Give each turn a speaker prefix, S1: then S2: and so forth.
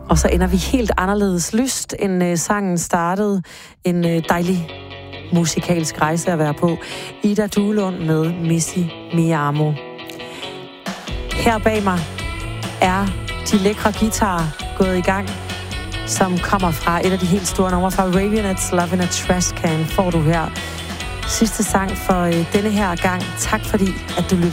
S1: Og så ender vi helt anderledes lyst, end sangen startede. En dejlig musikalsk rejse at være på. Ida Duelund med Missy Mi Amo. Her bag mig er de lækre guitarer gået i gang, som kommer fra et af de helt store numre fra Raveonettes Love in a Trash Can, får du her. Sidste sang for denne her gang. Tak fordi, at du lyttede.